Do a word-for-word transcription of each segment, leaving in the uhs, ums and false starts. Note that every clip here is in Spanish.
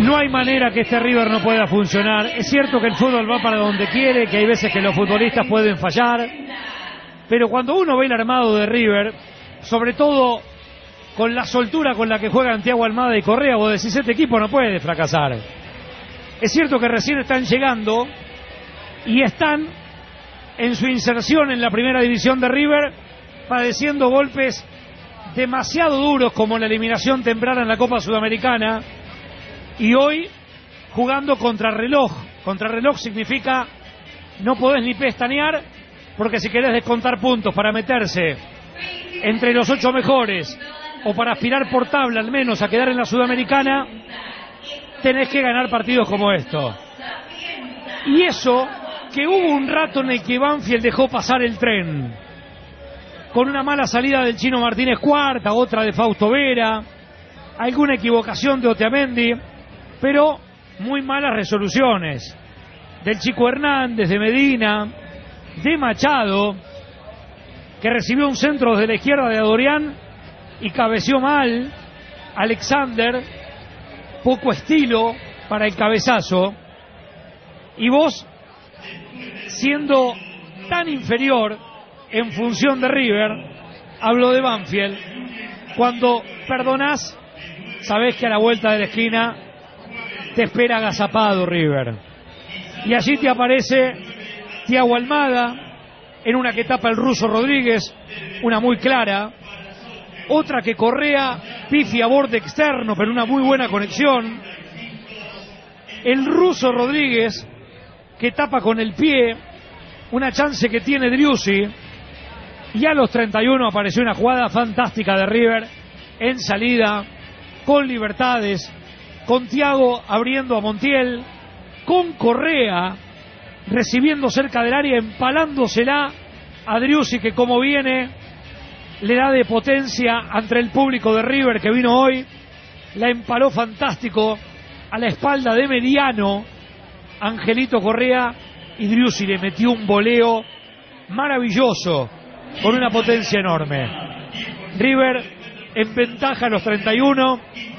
No hay manera que este River no pueda funcionar. Es cierto que el fútbol va para donde quiere, que hay veces que los futbolistas pueden fallar, pero cuando uno ve el armado de River, sobre todo con la soltura con la que juegan Thiago Almada y Correa, vos decís, este equipo no puede fracasar. Es cierto que recién están llegando y están en su inserción en la primera división de River padeciendo golpes demasiado duros como la eliminación temprana en la Copa Sudamericana, y hoy jugando contrarreloj. Contrarreloj significa no podés ni pestañear, porque si querés descontar puntos para meterse entre los ocho mejores o para aspirar por tabla al menos a quedar en la Sudamericana, tenés que ganar partidos como esto. Y eso, que hubo un rato en el que Banfield dejó pasar el tren, con una mala salida del Chino Martínez Cuarta, otra de Fausto Vera, alguna equivocación de Otamendi, pero muy malas resoluciones del Chico Hernández, de Medina, de Machado, que recibió un centro desde la izquierda de Adorián y cabeció mal. Alexander, poco estilo para el cabezazo, y vos, siendo tan inferior en función de River, hablo de Banfield, cuando perdonás, sabés que a la vuelta de la esquina te espera agazapado River. Y allí te aparece Thiago Almada, en una que tapa el ruso Rodríguez, una muy clara, otra que Correa pifia a borde externo, pero una muy buena conexión. El ruso Rodríguez, que tapa con el pie, una chance que tiene Driussi. Y a los treinta y uno apareció una jugada fantástica de River, en salida, con libertades, con Thiago abriendo a Montiel, con Correa recibiendo cerca del área, empalándosela a Driussi, que como viene le da de potencia ante el público de River que vino hoy. La empaló fantástico a la espalda de Mediano, Angelito Correa, y Driussi le metió un voleo maravilloso con una potencia enorme. River en ventaja a los treinta y uno.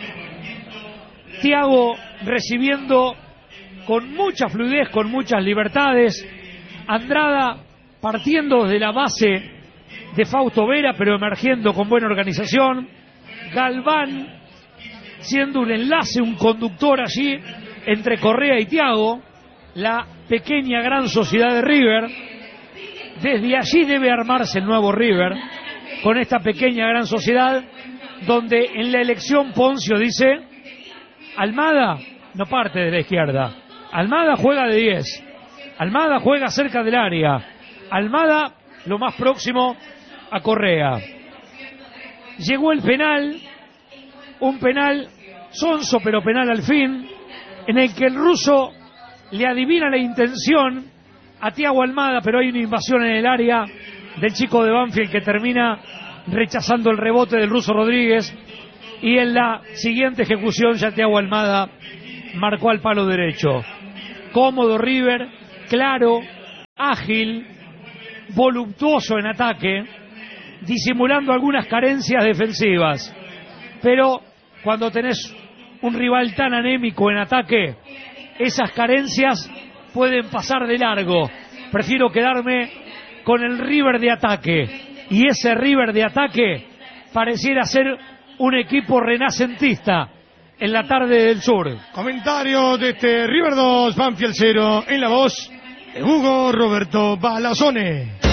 Thiago recibiendo con mucha fluidez, con muchas libertades. Andrada partiendo desde la base de Fausto Vera, pero emergiendo con buena organización. Galván siendo un enlace, un conductor allí entre Correa y Thiago. La pequeña gran sociedad de River. Desde allí debe armarse el nuevo River, con esta pequeña gran sociedad, donde en la elección Poncio dice: Almada no parte de la izquierda, Almada juega de diez, Almada juega cerca del área, Almada lo más próximo a Correa. Llegó el penal, un penal sonso pero penal al fin, en el que el ruso le adivina la intención a Thiago Almada, pero hay una invasión en el área del chico de Banfield que termina rechazando el rebote del ruso Rodríguez, y en la siguiente ejecución ya Thiago Almada marcó al palo derecho. Cómodo River, claro, ágil, voluptuoso en ataque, disimulando algunas carencias defensivas, pero cuando tenés un rival tan anémico en ataque, esas carencias pueden pasar de largo. Prefiero quedarme con el River de ataque, y ese River de ataque pareciera ser un equipo renacentista en la tarde del sur. Comentario de este River dos, Banfield cero, en la voz de Hugo Roberto Balazzone.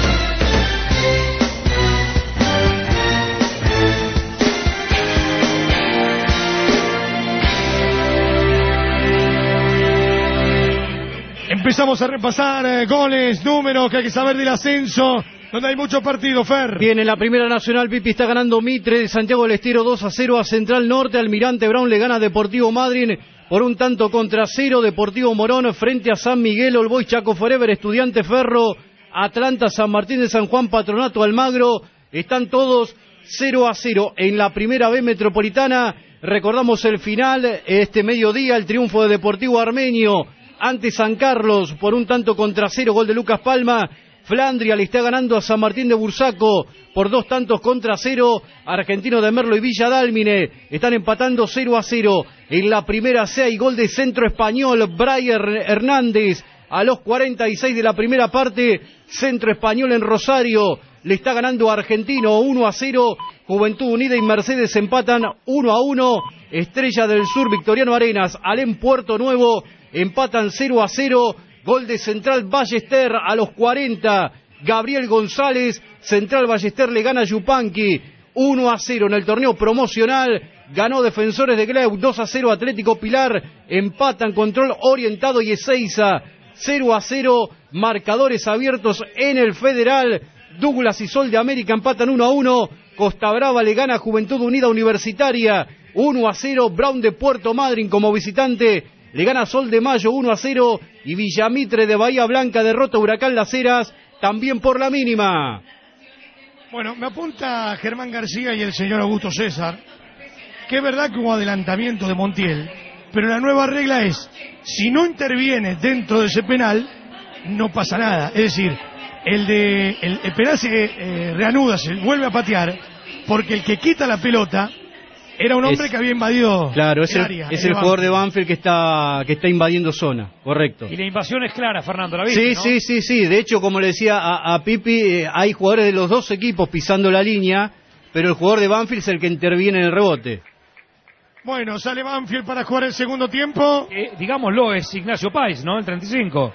Empezamos a repasar eh, goles, números que hay que saber del ascenso, donde hay mucho partido, Fer. Bien, en la Primera Nacional, Pipi está ganando Mitre de Santiago del Estero dos a cero a Central Norte. Almirante Brown le gana a Deportivo Madryn por un tanto contra cero. Deportivo Morón frente a San Miguel, All Boys Chaco Forever, Estudiante Ferro, Atlanta, San Martín de San Juan, Patronato Almagro. Están todos cero a cero. En la Primera B Metropolitana, recordamos el final, este mediodía, el triunfo de Deportivo Armenio ante San Carlos por un tanto contra cero, gol de Lucas Palma. Flandria le está ganando a San Martín de Bursaco por dos tantos contra cero. Argentino de Merlo y Villa Dálmine están empatando cero a cero. En la primera C hay gol de Centro Español, Brian Hernández. A los cuarenta y seis de la primera parte, Centro Español en Rosario le está ganando a Argentino uno a cero. Juventud Unida y Mercedes empatan uno a uno. Estrella del Sur, Victoriano Arenas, Alem Puerto Nuevo empatan cero a cero. Gol de Central Ballester a los cuarenta. Gabriel González, Central Ballester le gana a Yupanqui uno a cero en el torneo promocional. Ganó Defensores de Gleu dos a cero. Atlético Pilar empatan Control Orientado y Ezeiza cero a cero. Marcadores abiertos en el Federal. Douglas y Sol de América empatan uno a uno. Costa Brava le gana a Juventud Unida Universitaria uno a cero. Brown de Puerto Madryn como visitante le gana Sol de Mayo uno a cero. Y Villamitre de Bahía Blanca derrota a Huracán Las Heras también por la mínima. Bueno, me apunta Germán García y el señor Augusto César que es verdad que hubo adelantamiento de Montiel, pero la nueva regla es, si no interviene dentro de ese penal, no pasa nada. Es decir, el de el, el penal se eh, reanuda, se vuelve a patear, porque el que quita la pelota era un hombre es, que había invadido claro, es el el, área. Es el, el jugador de Banfield que está que está invadiendo zona, correcto. Y la invasión es clara, Fernando, ¿la viste, Sí, no? sí, sí, sí. De hecho, como le decía a, a Pipi, eh, hay jugadores de los dos equipos pisando la línea, pero el jugador de Banfield es el que interviene en el rebote. Bueno, sale Banfield para jugar el segundo tiempo. Eh, digámoslo, es Ignacio Páez, ¿no? El treinta y cinco.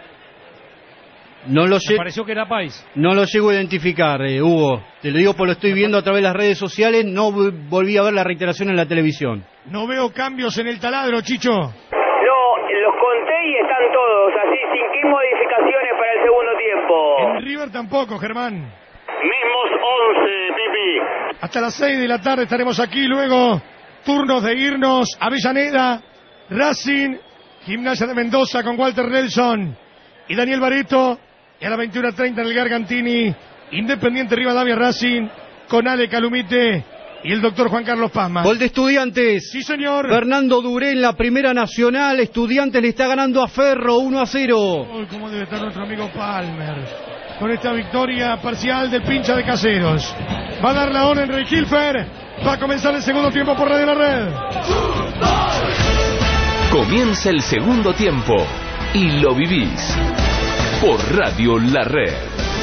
No lo Me pareció que era Páez. No lo llego a identificar, eh, Hugo. Te lo digo, por lo estoy viendo a través de las redes sociales. No volví a ver la reiteración en la televisión. No veo cambios en el taladro, Chicho. No, los conté y están todos, así sin modificaciones para el segundo tiempo. En River tampoco, Germán. Mismos once, Pipi. Hasta las seis de la tarde estaremos aquí, luego turnos de irnos a Avellaneda, Racing, Gimnasia de Mendoza con Walter Nelson y Daniel Barreto, y a las veintiuna treinta en el Gargantini, Independiente Rivadavia Racing con Ale Calumite y el doctor Juan Carlos Pazman. Gol de Estudiantes. Sí, señor. Fernando Duré en la Primera Nacional. Estudiantes le está ganando a Ferro uno a cero. Uy, cómo debe estar nuestro amigo Palmer con esta victoria parcial del pincha de Caseros. Va a dar la hora Enrique Kilfer. Va a comenzar el segundo tiempo por Radio La Red. Comienza el segundo tiempo y lo vivís por Radio La Red.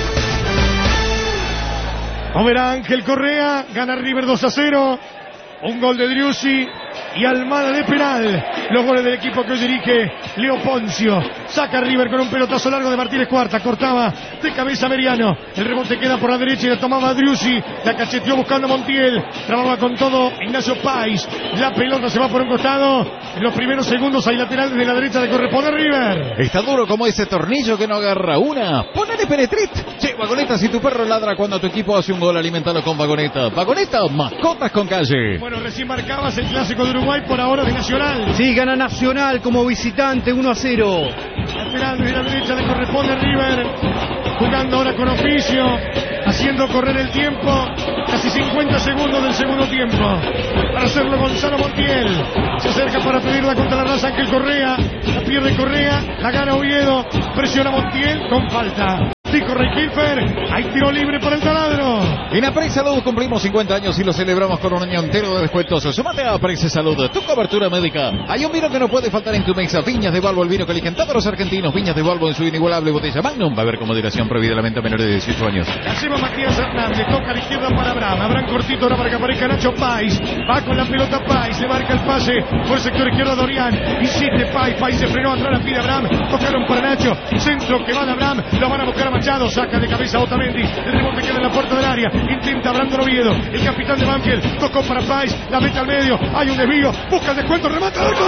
Vamos a ver a Ángel Correa, gana River dos a cero. Un gol de Driussi y Almada de penal. Los goles del equipo que hoy dirige Leo Poncio. Saca River con un pelotazo largo de Martínez Cuarta. Cortaba de cabeza Meriano. El rebote queda por la derecha y la tomaba Driussi. La cacheteó buscando a Montiel. Trababa con todo Ignacio Páez. La pelota se va por un costado. En los primeros segundos hay lateral de la derecha de corresponde River. Está duro como ese tornillo que no agarra una. Ponele Penetrit. Che, Vagoneta, si tu perro ladra cuando tu equipo hace un gol, alimentalo con Vagoneta. Vagoneta, mascotas con calle. Bueno, recién marcabas el clásico de Uruguay, por ahora de Nacional. Sí, gana Nacional como visitante uno a cero. Lateral desde la derecha le corresponde a River. Jugando ahora con oficio, haciendo correr el tiempo. Casi cincuenta segundos del segundo tiempo. Para hacerlo Gonzalo Montiel. Se acerca para pedirla contra la raza Ángel Correa. La pierde Correa, la gana Oviedo. Presiona Montiel con falta. Dijo Rey Kilfer, hay tiro libre para el taladro. En Aprey Salud cumplimos cincuenta años y lo celebramos con un año entero de descuentos. Sumate a Aprey Salud, tu cobertura médica. Hay un vino que no puede faltar en tu mesa. Viñas de Balbo, el vino que eligen todos los argentinos. Viñas de Balbo en su inigualable botella Magnum. Va a haber con moderación prohibida la venta a menores de dieciocho años. Hacemos Matías Hernández, toca a la izquierda para Abraham. Abraham cortito ahora para que aparezca Nacho Páez. Va con la pelota Páez, se marca el pase por el sector izquierdo Dorian. Insiste Páez, Páez se frenó atrás, la pide Abraham. Tocaron para Nacho, centro que va de Abraham. Lo van a buscar a Machado, saca de cabeza a Otamendi. El rebote queda en la puerta del área. Intenta Brandon Oviedo, el capitán de Banfield. Tocó para Páez, la mete al medio. Hay un desvío, busca el descuento, remata, ¡gol!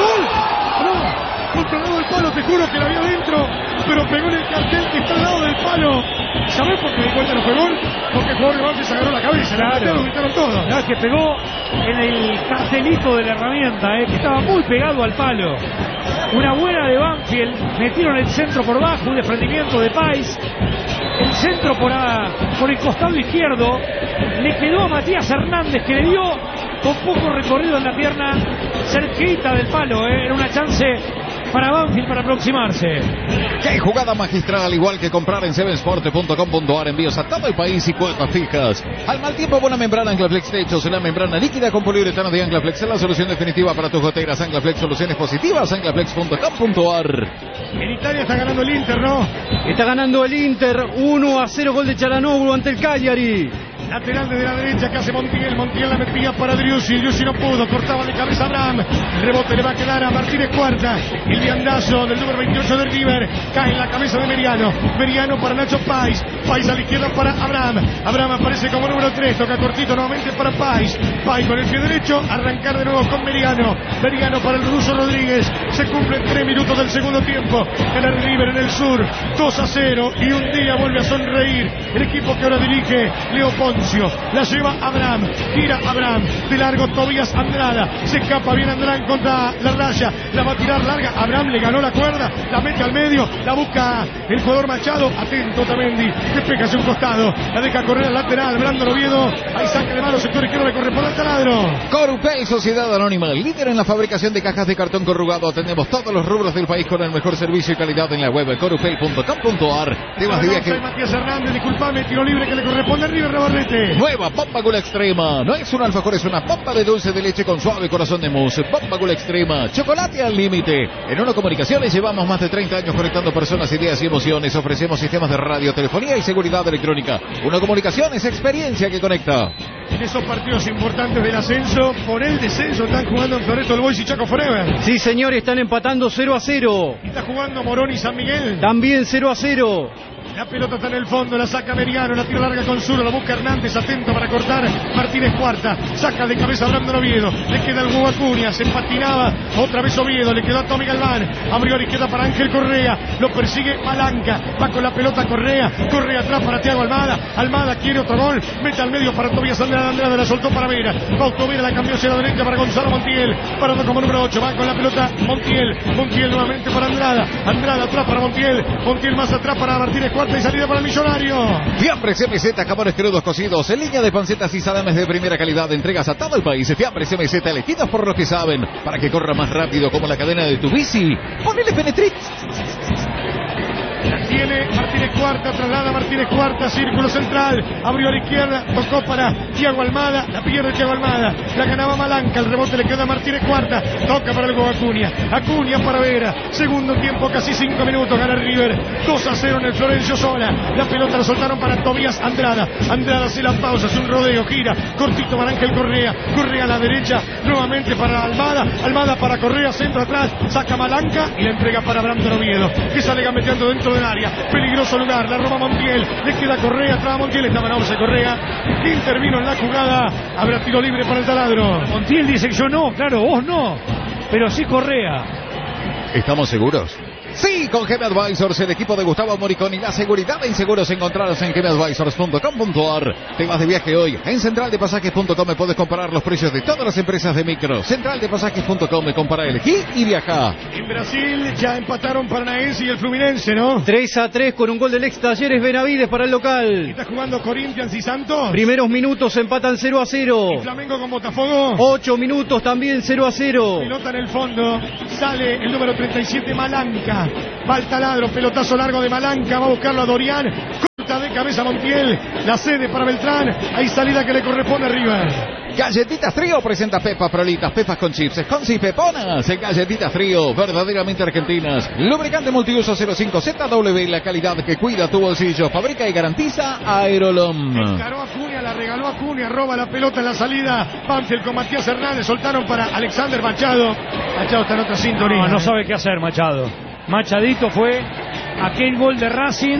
¡No! Contra el lado del palo, te juro que la había adentro, pero pegó en el cartel que está al lado del palo. ¿Sabés por qué de cuenta no fue gol? Porque el jugador de Banfield se agarró la cabeza, claro. Lo gritaron todos. No, es que pegó en el cartelito de la herramienta, eh, que estaba muy pegado al palo. Una buena de Banfield, metieron el centro por bajo, un desprendimiento de Páez. El centro por, a, por el costado izquierdo le quedó a Matías Hernández, que le dio con poco recorrido en la pierna cerquita del palo, eh. Era una chance para Banfield para aproximarse. ¡Qué jugada magistral! Igual que comprar en seven sport punto com punto a r, envíos a todo el país y cuotas fijas. Al mal tiempo, buena membrana Anclaflex Techos, una membrana líquida con poliuretano de Anclaflex es la solución definitiva para tus goteras. Anclaflex, soluciones positivas, anclaflex punto com punto a r. En Italia está ganando el Inter, ¿no? Está ganando el Inter uno a cero, gol de Charanoglu ante el Cagliari. Lateral desde la derecha que hace Montiel. Montiel la metía para Driussi. Driussi no pudo. Cortaba de cabeza Abraham. El rebote le va a quedar a Martínez Cuarta. El viandazo del número veintiocho de River. Cae en la cabeza de Meriano. Meriano para Nacho Pais. Pais a la izquierda para Abraham. Abraham aparece como número tres. Toca cortito nuevamente para Pais. Pais con el pie derecho. Arrancar de nuevo con Meriano. Meriano para el ruso Rodríguez. Se cumplen tres minutos del segundo tiempo. Gana el River en el sur. dos a cero. Y un día vuelve a sonreír el equipo que ahora dirige Leo Poncio. La lleva Abraham, tira Abraham, de largo Tobías Andrada, se escapa bien Andrada contra la raya, la va a tirar larga, Abraham le ganó la cuerda, la mete al medio, la busca el jugador Machado, atento Tamendi, que pega hacia un costado, la deja correr al lateral, Brandon Oviedo, ahí saca de mano, sector izquierdo le corresponde al taladro. Corupel, Sociedad Anónima, líder en la fabricación de cajas de cartón corrugado, atendemos todos los rubros del país con el mejor servicio y calidad en la web corupel punto com punto a r. Temas de viaje. Matías Hernández, disculpame, tiro libre que le corresponde a River Navarrete. Nueva Pompa Gula Extrema. No es un alfajor, es una pompa de dulce de leche con suave corazón de mousse. Pompa Gula Extrema. Chocolate al límite. En Uno Comunicaciones llevamos más de treinta años conectando personas, ideas y emociones. Ofrecemos sistemas de radio, telefonía y seguridad electrónica. Uno Comunicaciones, experiencia que conecta. En esos partidos importantes del ascenso, por el descenso están jugando en Florento del Boys y Chaco Forever. Sí, señor, están empatando cero a cero. Está jugando Morón y San Miguel. También cero a cero. La pelota está en el fondo, la saca Meriano, la tira larga con Zuro, la busca Hernández, atento para cortar, Martínez Cuarta, saca de cabeza a Brandon Oviedo, le queda el Hugo Acuña, se patinaba, otra vez Oviedo, le quedó a Tommy Galván, abrió a la izquierda para Ángel Correa, lo persigue Malanca, va con la pelota Correa, Correa atrás para Thiago Almada, Almada quiere otro gol, mete al medio para Tobías Andrada, Andrada la soltó para Vera, Fausto Vera la cambió hacia la derecha para Gonzalo Montiel, parado como número ocho, va con la pelota Montiel, Montiel nuevamente para Andrada, Andrada atrás para Montiel, Montiel más atrás para Martínez Cuarta y salida para el Millonario. Fiambres M Z, jamones crudos cocidos, en línea de pancetas y salames de primera calidad, entregas a todo el país. Fiambres M Z, elegidos por los que saben, para que corra más rápido como la cadena de tu bici. Ponele Penetrit. La tiene Martínez Cuarta, traslada Martínez Cuarta, círculo central, abrió a la izquierda, tocó para Thiago Almada, la pierde Thiago Almada, la ganaba Malanca, el rebote le queda a Martínez Cuarta, toca para el Hugo Acuña, Acuña para Vera, segundo tiempo, casi cinco minutos, gana River, dos a cero en el Florencio Sola, la pelota la soltaron para Tobías Andrada, Andrada hace la pausa, hace un rodeo, gira, cortito para Ángel Correa, Correa a la derecha, nuevamente para Almada, Almada para Correa, centro atrás, saca Malanca y la entrega para Brandon Oviedo, que sale gambeteando dentro del área, peligroso lugar, la roba Montiel, le queda Correa, traba Montiel, estaba en once Correa, que intervino en la jugada, habrá tiro libre para el taladro. Montiel dice que yo no, claro, vos no, pero sí Correa. ¿Estamos seguros? Sí, con G M Advisors, el equipo de Gustavo Moricón y la seguridad en seguros encontrados en g m advisors punto com punto a r. Te vas de viaje hoy. En central de pasajes punto com puedes comparar los precios de todas las empresas de micro. central de pasajes punto com, compara, elegí y viaja. En Brasil ya empataron Paranaense y el Fluminense, ¿no? tres a tres con un gol del ex Talleres Benavides para el local. ¿Está jugando Corinthians y Santos? Primeros minutos empatan cero a cero. ¿Y Flamengo con Botafogo? ocho minutos también cero a cero. Pelota en el fondo, sale el número treinta y siete Malanca. Va al taladro, pelotazo largo de Malanca, va a buscarlo a Dorian, corta de cabeza Montiel, la cede para Beltrán, hay salida que le corresponde a River. Galletitas Trío presenta Pepas Prolitas, Pepas con chips, con y peponas. Galletitas Trío, verdaderamente argentinas. Lubricante multiuso cero cinco Z W, la calidad que cuida tu bolsillo. Fabrica y garantiza Aerolom. Encaró a Cunha, la regaló a Cunha, roba la pelota en la salida. Banfield con Matías Hernández, soltaron para Alexander Machado. Machado está en otra sintonía. No, no sabe qué hacer Machado. Machadito fue aquel gol de Racing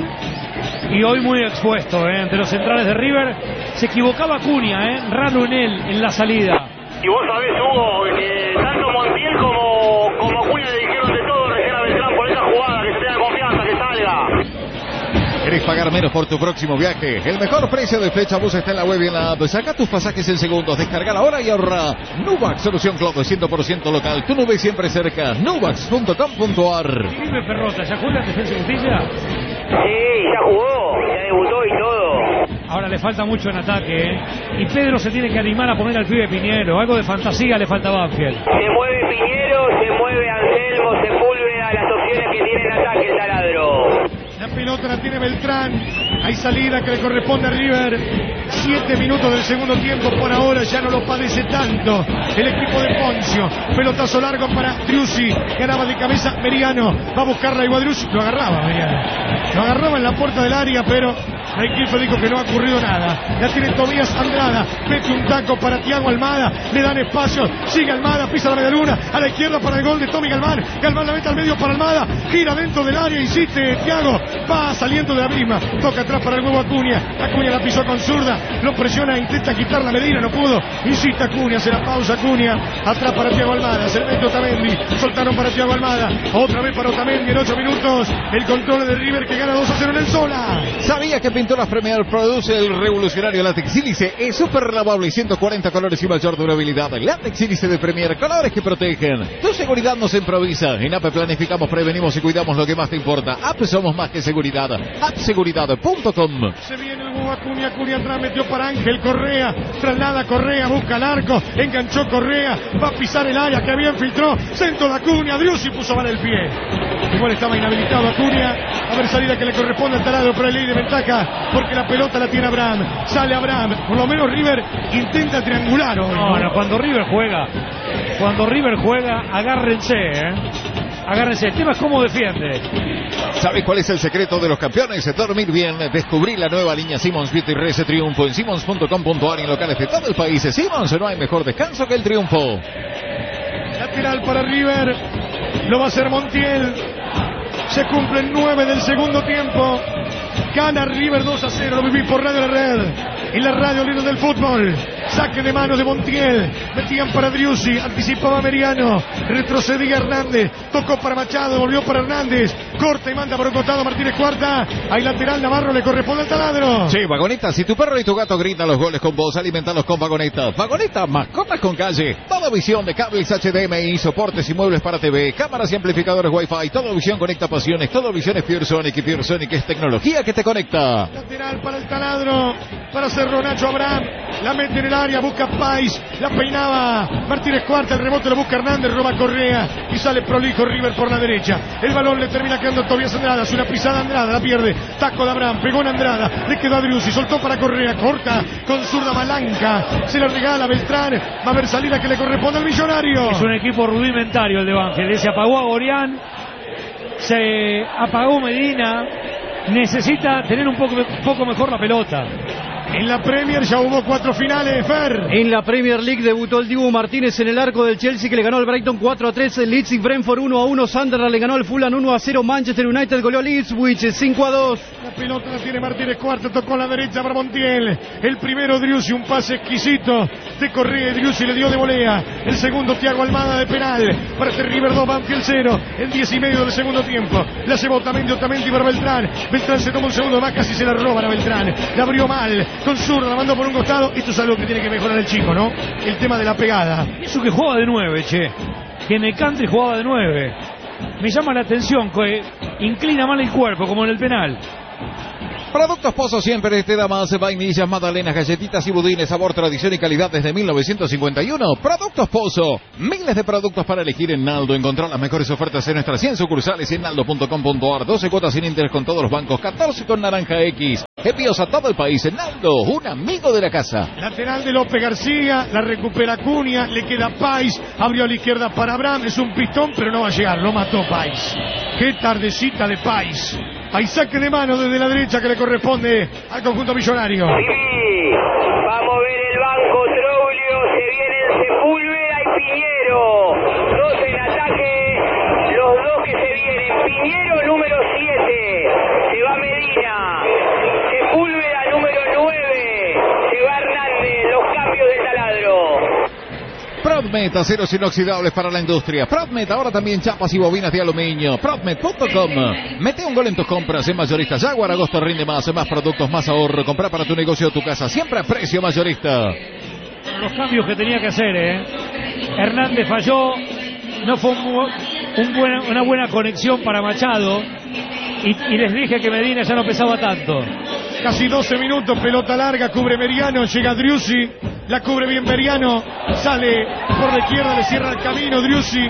y hoy muy expuesto, ¿eh? Ante los centrales de River. Se equivocaba Cunha, ¿eh? Raro en él en la salida. Y vos sabés, Hugo, que tanto Montiel como, como Cunha le dijeron de todo recién a Beltrán por esa jugada, que se tenga confianza, que salga. ¿Querés pagar menos por tu próximo viaje? El mejor precio de Flecha Bus está en la web y en la app. Saca tus pasajes en segundos, descarga ahora y ahorra. Nubax, solución Cloud cien por ciento local. Tu nube siempre cerca. nubax punto com punto a r. Felipe Ferrota, ¿ya juega en Defensa y Justicia? Sí, ya jugó, ya debutó y todo. Ahora le falta mucho en ataque, ¿eh? Y Pedro se tiene que animar a poner al pibe Piñero. Algo de fantasía le falta a Banfield. Se mueve Piñero, se mueve Anselmo, Sepúlveda pelota la tiene Beltrán. Hay salida que le corresponde a River. Siete minutos del segundo tiempo. Por ahora ya no lo padece tanto el equipo de Poncio. Pelotazo largo para Driussi. Ganaba de cabeza Meriano. Va a buscarla igual Driussi. Lo agarraba Meriano. Lo agarraba en la puerta del área, pero Requilfe dijo que no ha ocurrido nada. La tiene Tobías Andrada. Mete un taco para Thiago Almada. Le dan espacio. Sigue Almada. Pisa la media luna. A la izquierda para el gol de Tommy Galván. Galván la mete al medio para Almada. Gira dentro del área. Insiste Thiago. Va saliendo de la misma. Toca atrás para el nuevo Acuña. Acuña la pisó con zurda. Lo presiona. Intenta quitar la Medina. No pudo. Insiste Acuña. Se la pausa Acuña. Atrás para Thiago Almada. Se le mete Otamendi. Soltaron para Thiago Almada. Otra vez para Otamendi en ocho minutos. El control de River que gana dos a cero en el Sola. ¿Sabía que Pinturas Premier produce el revolucionario látex sílice? Es súper lavable y ciento cuarenta colores y mayor durabilidad. Látex sílice de Premier, colores que protegen. Tu seguridad nos improvisa. En A P planificamos, prevenimos y cuidamos lo que más te importa. A P somos más que seguridad. app seguridad punto com. Se viene el nuevo Acuña. Acuña atrás metió para Ángel Correa. Traslada Correa, busca el arco. Enganchó Correa. Va a pisar el área que bien filtró. Centro de Acuña. Driussi puso mal el pie. Igual estaba inhabilitado Acuña. A ver salida que le corresponde al taladro, pero hay ley de ventaja porque la pelota la tiene Abraham. Sale Abraham. Por lo menos River intenta triangular hoy. No, no, cuando River juega, cuando River juega, agárrense, ¿eh? Agárrense. El tema es cómo defiende. ¿Sabes cuál es el secreto de los campeones? Dormir bien. Descubrí la nueva línea Simmons Beauty Rese Triunfo en simmons punto com punto a r y en locales de todo el país. Simmons, no hay mejor descanso que el triunfo. Lateral para River. Lo va a hacer Montiel. Se cumplen nueve del segundo tiempo. Gana River dos a cero. Lo viví por Radio La Red. Y la radio líder del fútbol. Saque de manos de Montiel. Metían para Driussi. Anticipaba Meriano. Retrocedía Hernández. Tocó para Machado. Volvió para Hernández. Corta y manda por un costado Martínez Cuarta. Hay lateral. Navarro le corresponde al taladro. Sí, Vagoneta. Si tu perro y tu gato gritan los goles con vos, alimentalos con Vagoneta. Vagoneta, mascotas con calle. Toda visión de cables H D M I, soportes y muebles para T V. Cámaras y amplificadores Wi-Fi. Toda visión conecta pasiones. Toda visión es PureSonic. Y PureSonic es tecnología que te conecta. Lateral para el taladro. Para hacerlo Nacho Abraham. La mete en el área. Busca Pais. La peinaba Martínez Cuarta. El rebote lo busca Hernández. Roba Correa. Y sale prolijo River por la derecha. El balón le termina quedando a Tobías Andrada. Hace una pisada Andrada. La pierde. Taco de Abraham. Pegó en Andrada. Le quedó a Driussi. Soltó para Correa. Corta con zurda Malanca. Se la regala Beltrán. Va a haber salida que le corresponde al Millonario. Es un equipo rudimentario el de Banfield. Se apagó a Gorián. Se apagó Medina. Necesita tener un poco, un poco mejor la pelota. En la Premier ya hubo cuatro finales, Fer. En la Premier League debutó el Dibu Martínez en el arco del Chelsea, que le ganó al Brighton cuatro a tres. Leeds y Brentford uno a uno. Sunderland le ganó al Fulham uno a cero. Manchester United goleó al Ipswich cinco a dos. La pelota la tiene Martínez Cuarto. Tocó a la derecha para Montiel. El primero Driussi, un pase exquisito de Correa. Driussi le dio de volea. El segundo Thiago Almada de penal. Para este River dos, Banfield cero. En diez y medio del segundo tiempo. La llevó Otamendi, Otamendi para Beltrán. Beltrán se toma un segundo más, casi se la roban a Beltrán. La abrió mal. Con zurda, la mandó por un costado. Esto es algo que tiene que mejorar el chico, ¿no? El tema de la pegada. Eso que juega de nueve, che. Que en el country jugaba de nueve. Me llama la atención que inclina mal el cuerpo, como en el penal. Productos Pozo siempre te da más. Vainillas, magdalenas, galletitas y budines. Sabor, tradición y calidad desde mil novecientos cincuenta y uno. Productos Pozo. Miles de productos para elegir en Naldo. Encontrar las mejores ofertas en nuestras cien sucursales y en naldo punto com punto a r. doce cuotas sin interés con todos los bancos. catorce con Naranja X. Envíos a todo el país. En Naldo, un amigo de la casa. Lateral de López García. La recupera Acuña. Le queda Pais. Abrió a la izquierda para Abraham. Es un pistón, pero no va a llegar. Lo mató Pais. Qué tardecita de Pais. Hay saque de mano desde la derecha que le corresponde al conjunto millonario. Sí, vamos a ver el banco Troglio, se vienen Sepúlveda y Piñero. Dos en ataque, los dos que se vienen. Piñero número siete, se va Medina. Sepúlveda número nueve, se va Hernández. Los cambios del taladro. Prodmet, aceros inoxidables para la industria. Prodmet, ahora también chapas y bobinas de aluminio. Prodmet punto com. Mete un gol en tus compras en mayorista Jaguar. Agosto rinde más, más productos, más ahorro. Compra para tu negocio o tu casa, siempre a precio mayorista. Los cambios que tenía que hacer, ¿eh? Hernández falló. No fue un, un buena, una buena conexión para Machado. Y, y les dije que Medina ya no pesaba tanto. Casi doce minutos, pelota larga, cubre Meriano, llega Driussi, la cubre bien Meriano, sale por la izquierda, le cierra el camino Driussi, y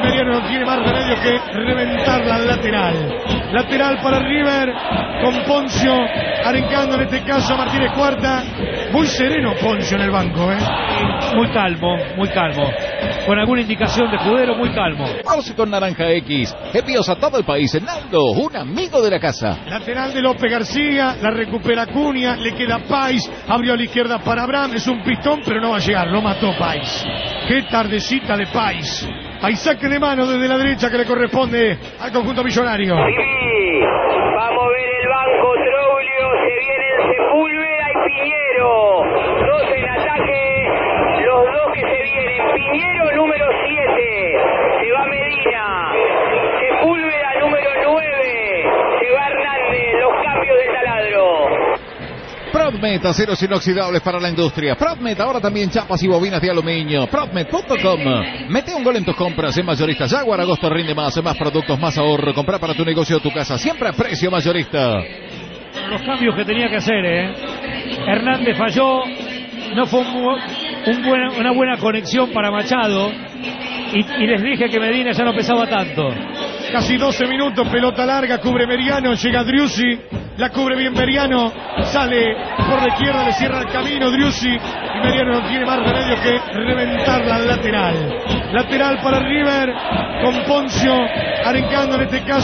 Mariano no tiene más remedio que reventarla al lateral. Lateral para River, con Poncio arrancando en este caso a Martínez Cuarta. Muy sereno Poncio en el banco, ¿eh? Muy calmo, muy calmo. Con alguna indicación de Escudero, muy calmo. Vamos con Naranja X. Envíos a todo el país. Naldo, un amigo de la casa. Lateral de López García, la recupera Cunha, le queda Pais, abrió a la izquierda para Abraham, es un pistón pero no va a llegar, lo mató Pais. Qué tardecita de Pais. Hay saque de mano desde la derecha que le corresponde al conjunto millonario. Sí, vamos a ver el banco Troglio, se vienen Sepúlveda y Piñero. Dos en ataque, los dos que se vienen. Piñero número siete, se va Medina. Sepúlveda número nueve, se va Hernández. Los cambios del taladro. Prodmet, aceros inoxidables para la industria. Prodmet, ahora también chapas y bobinas de aluminio. Prodmet punto com. Mete un gol en tus compras en mayorista. Jaguar agosto rinde más, más productos, más ahorro. Comprar para tu negocio o tu casa, siempre a precio mayorista. Los cambios que tenía que hacer, ¿eh? Hernández falló, no fue un, un buena, una buena conexión para Machado. Y, y les dije que Medina ya no pesaba tanto. Casi doce minutos, pelota larga, cubre Meriano, llega Driussi, la cubre bien Meriano, sale por la izquierda, le cierra el camino Driussi y Meriano no tiene más remedio que reventarla al lateral. Lateral para River, con Poncio arrancando en este caso.